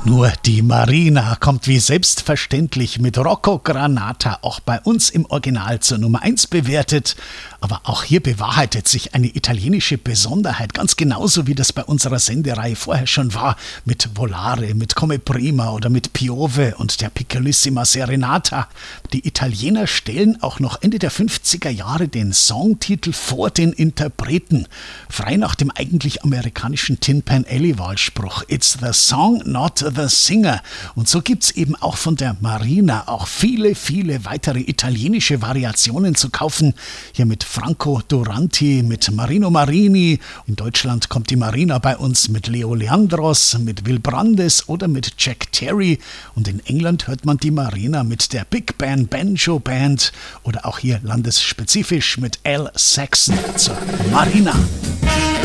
Nur die Marina kommt wie selbstverständlich mit Rocco Granata auch bei uns im Original zur Nummer 1 bewertet. Aber auch hier bewahrheitet sich eine italienische Besonderheit, ganz genauso wie das bei unserer Sendereihe vorher schon war, mit Volare, mit Come Prima oder mit Piove und der Piccolissima Serenata. Die Italiener stellen auch noch Ende der 50er Jahre den Songtitel vor den Interpreten, frei nach dem eigentlich amerikanischen Tin Pan Alley Wahlspruch It's the song, not the singer. Und so gibt's eben auch von der Marina auch viele, viele weitere italienische Variationen zu kaufen. Hier mit Franco Duranti, mit Marino Marini. In Deutschland kommt die Marina bei uns mit Leo Leandros, mit Will Brandes oder mit Jack Terry. Und in England hört man die Marina mit der Big Band Banjo Band oder auch hier landesspezifisch mit Al Saxon zur Marina.